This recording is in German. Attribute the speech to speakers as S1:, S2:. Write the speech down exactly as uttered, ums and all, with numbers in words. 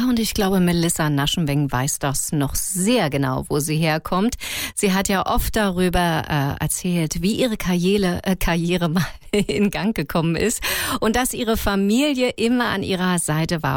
S1: und ich glaube, Melissa Naschenweng weiß das noch sehr genau, wo sie herkommt. Sie hat ja oft darüber äh, erzählt, wie ihre Karriere, äh, Karriere mal in Gang gekommen ist und dass ihre Familie immer an ihrer Seite war.